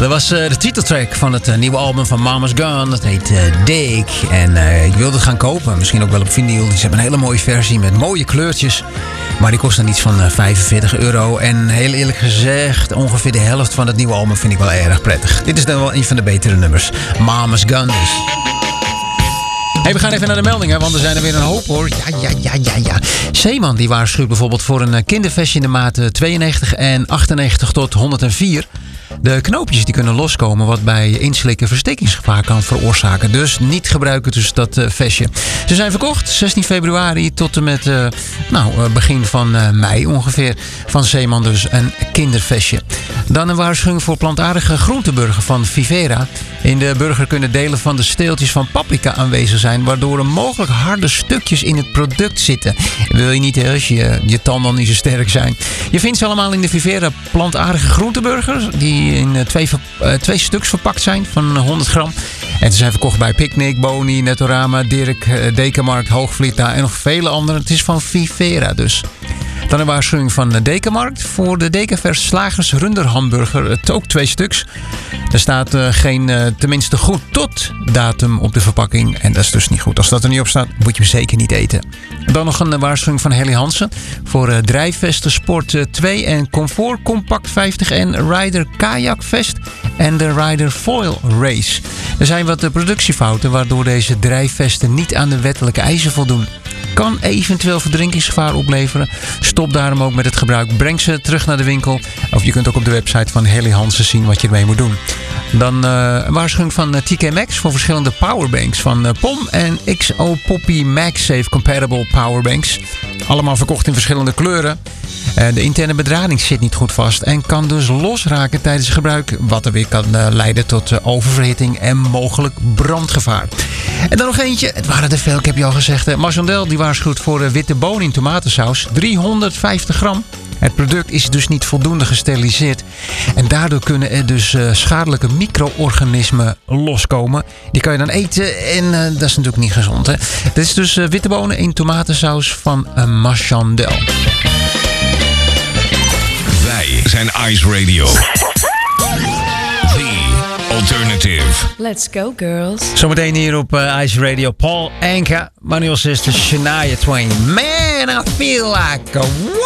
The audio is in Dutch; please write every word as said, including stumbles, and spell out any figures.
Dat was uh, de titeltrack van het uh, nieuwe album van Mama's Gun. Dat heet uh, Dig. En uh, ik wilde het gaan kopen. Misschien ook wel op vinyl. Ze hebben een hele mooie versie met mooie kleurtjes. Maar die kost dan iets van uh, vijfenveertig euro. En heel eerlijk gezegd, ongeveer de helft van het nieuwe album vind ik wel erg prettig. Dit is dan wel een van de betere nummers. Mama's Gun dus. Hey, we gaan even naar de meldingen, want er zijn er weer een hoop hoor. Ja, ja, ja, ja, ja. Zeeman die waarschuwt bijvoorbeeld voor een kindervestje in de maat tweeënnegentig en achtennegentig tot honderdvier. De knoopjes die kunnen loskomen, wat bij inslikken verstikkingsgevaar kan veroorzaken. Dus niet gebruiken dus dat uh, vestje. Ze zijn verkocht zestien februari tot en met uh, nou, uh, begin van uh, mei ongeveer. Van Zeeman dus een kindervestje. Dan een waarschuwing voor plantaardige groenteburger van Vivera. In de burger kunnen delen van de steeltjes van paprika aanwezig zijn, waardoor er mogelijk harde stukjes in het product zitten. Wil je niet als je, je tanden niet zo sterk zijn. Je vindt ze allemaal in de Vivera plantaardige groenteburgers, die in twee, uh, twee stuks verpakt zijn van honderd gram. En ze zijn verkocht bij Picnic, Boni, Netorama, Dirk, uh, Dekamarkt, Hoogvlieta en nog vele anderen. Het is van Vivera dus. Dan een waarschuwing van de Dekamarkt voor de Dekavers Slagers Runderhamburger. Het ook twee stuks. Er staat uh, geen uh, tenminste goed tot datum op de verpakking. En dat is dus niet goed. Als dat er niet op staat, moet je hem zeker niet eten. Dan nog een uh, waarschuwing van Helly Hansen voor uh, Drijfvesten Sport uh, twee en Comfort Compact vijftig en Rider Kajak Vest en de Rider Foil Race. Er zijn wat uh, productiefouten waardoor deze drijfvesten niet aan de wettelijke eisen voldoen. Kan eventueel verdrinkingsgevaar opleveren. Stop daarom ook met het gebruik. Breng ze terug naar de winkel. Of je kunt ook op de website van Helly Hansen zien wat je ermee moet doen. Dan uh, een waarschuwing van uh, T K Maxx voor verschillende powerbanks van uh, P O M en X O Poppy MagSafe Compatible Powerbanks. Allemaal verkocht in verschillende kleuren. Uh, de interne bedrading zit niet goed vast en kan dus losraken tijdens gebruik, wat er weer kan uh, leiden tot uh, oververhitting en mogelijk brandgevaar. En dan nog eentje, het waren er veel, ik heb je al gezegd. Uh, Mazondel die waarschuwt voor uh, witte bonen in tomatensaus, driehonderdvijftig gram. Het product is dus niet voldoende gesteriliseerd. En daardoor kunnen er dus uh, schadelijke micro-organismen loskomen. Die kan je dan eten en uh, dat is natuurlijk niet gezond. Hè? Dit is dus uh, witte bonen in tomatensaus van uh, Mazondel. Wij zijn Ice Radio. The Alternative. Let's go, girls. Zometeen hier op uh, Ice Radio Paul Anka. Maar nu als eerste Shania Twain. Man, I feel like a